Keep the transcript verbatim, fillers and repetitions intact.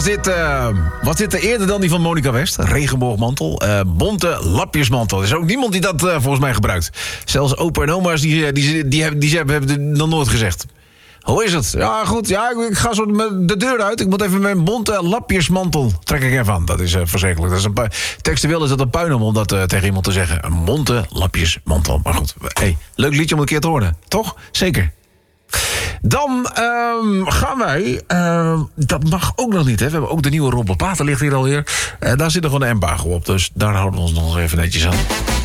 Was dit, uh, was dit eerder dan die van Monica West? Regenboogmantel, uh, bonte lapjesmantel. Er is ook niemand die dat uh, volgens mij gebruikt. Zelfs opa en oma's die, die, die, die, hebben, die hebben het nog nooit gezegd. Hoe is het? Ja, goed. Ja, ik ga zo de deur uit. Ik moet even mijn bonte lapjesmantel trek ik even aan. Dat is uh, verschrikkelijk. Dat is een pu- Textueel is dat een puin om dat uh, tegen iemand te zeggen. Een bonte lapjesmantel. Maar goed, hey, leuk liedje om een keer te horen. Toch? Zeker. Dan um, gaan wij... Uh, dat mag ook nog niet, hè. We hebben ook de nieuwe Robert Pater ligt hier alweer. Uh, daar zit nog een embargo op, dus daar houden we ons nog even netjes aan.